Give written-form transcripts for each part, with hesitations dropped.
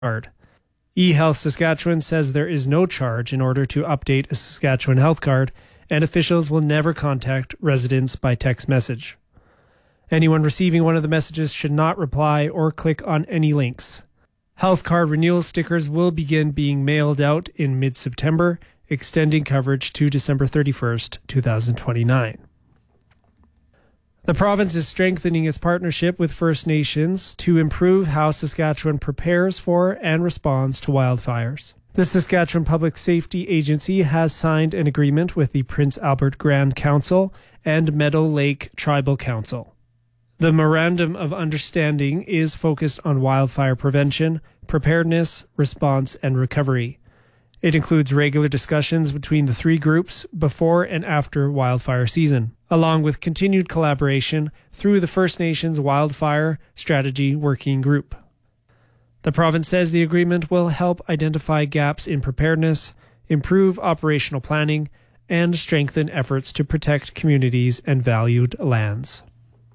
card. eHealth Saskatchewan says there is no charge in order to update a Saskatchewan health card, and officials will never contact residents by text message. Anyone receiving one of the messages should not reply or click on any links. Health card renewal stickers will begin being mailed out in mid-September, extending coverage to December 31st, 2029. The province is strengthening its partnership with First Nations to improve how Saskatchewan prepares for and responds to wildfires. The Saskatchewan Public Safety Agency has signed an agreement with the Prince Albert Grand Council and Meadow Lake Tribal Council. The Memorandum of Understanding is focused on wildfire prevention, preparedness, response, and recovery. It includes regular discussions between the three groups before and after wildfire season, along with continued collaboration through the First Nations Wildfire Strategy Working Group. The province says the agreement will help identify gaps in preparedness, improve operational planning, and strengthen efforts to protect communities and valued lands.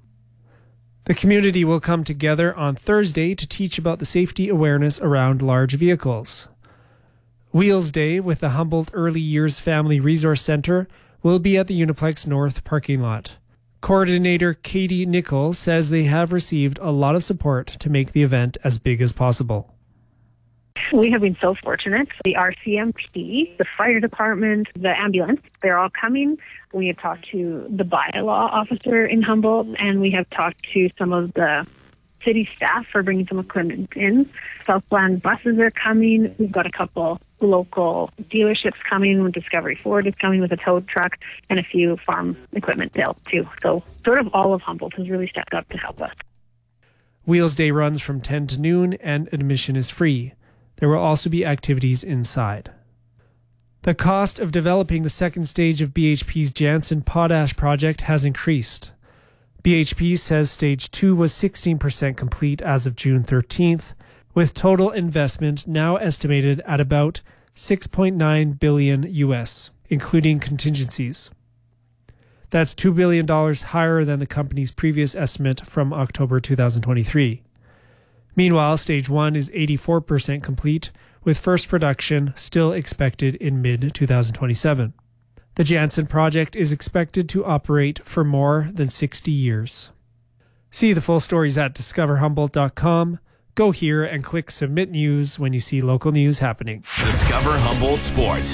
The community will come together on Thursday to teach about the safety awareness around large vehicles. Wheels Day with the Humboldt Early Years Family Resource Center will be at the Uniplex North parking lot. Coordinator Katie Nichols says they have received a lot of support to make the event as big as possible. We have been so fortunate. The RCMP, the fire department, the ambulance, they're all coming. We have talked to the bylaw officer in Humboldt, and we have talked to some of the city staff for bringing some equipment in. Southland buses are coming. We've got a couple local dealerships coming. Discovery Ford is coming with a tow truck and a few farm equipment sales too. So sort of all of Humboldt has really stepped up to help us. Wheels Day runs from 10 to noon and admission is free. There will also be activities inside. The cost of developing the second stage of BHP's Jansen Potash project has increased. BHP says Stage 2 was 16% complete as of June 13th, with total investment now estimated at about $6.9 billion US, including contingencies. That's $2 billion higher than the company's previous estimate from October 2023. Meanwhile, Stage 1 is 84% complete, with first production still expected in mid-2027. The Jansen project is expected to operate for more than 60 years. See the full stories at discoverhumboldt.com. Go here and click Submit News when you see local news happening. Discover Humboldt Sports.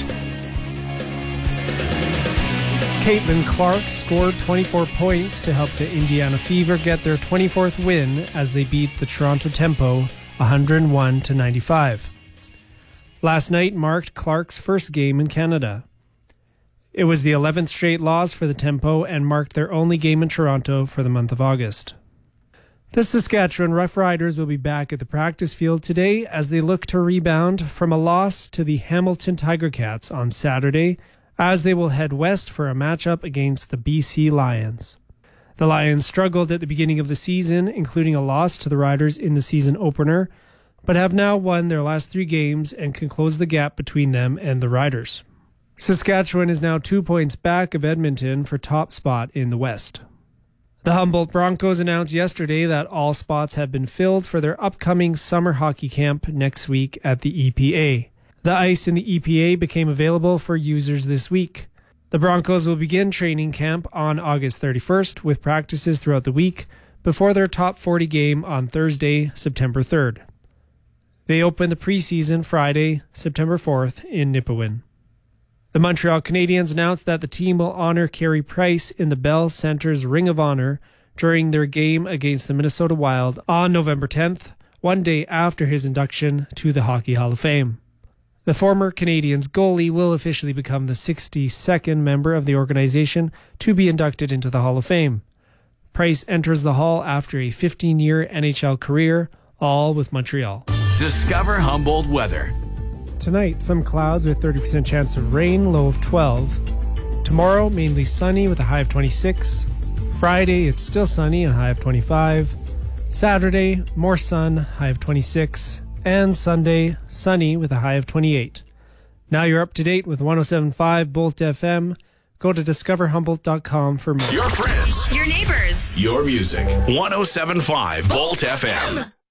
Caitlin Clark scored 24 points to help the Indiana Fever get their 24th win as they beat the Toronto Tempo 101-95. Last night marked Clark's first game in Canada. It was the 11th straight loss for the Tempo and marked their only game in Toronto for the month of August. The Saskatchewan Roughriders will be back at the practice field today as they look to rebound from a loss to the Hamilton Tiger Cats on Saturday, as they will head west for a matchup against the BC Lions. The Lions struggled at the beginning of the season, including a loss to the Riders in the season opener, but have now won their last 3 games and can close the gap between them and the Riders. Saskatchewan is now 2 points back of Edmonton for top spot in the West. The Humboldt Broncos announced yesterday that all spots have been filled for their upcoming summer hockey camp next week at the EPA. The ice in the EPA became available for users this week. The Broncos will begin training camp on August 31st with practices throughout the week before their top 40 game on Thursday, September 3rd. They open the preseason Friday, September 4th in Nipawin. The Montreal Canadiens announced that the team will honor Carey Price in the Bell Center's Ring of Honor during their game against the Minnesota Wild on November 10th, one day after his induction to the Hockey Hall of Fame. The former Canadiens goalie will officially become the 62nd member of the organization to be inducted into the Hall of Fame. Price enters the Hall after a 15-year NHL career, all with Montreal. Discover Humboldt weather. Tonight, some clouds with 30% chance of rain, low of 12. Tomorrow, mainly sunny with a high of 26. Friday, it's still sunny, a high of 25. Saturday, more sun, high of 26. And Sunday, sunny with a high of 28. Now you're up to date with 107.5 Bolt FM. Go to discoverhumboldt.com for more. Your friends. Your neighbors. Your music. 107.5 Bolt FM.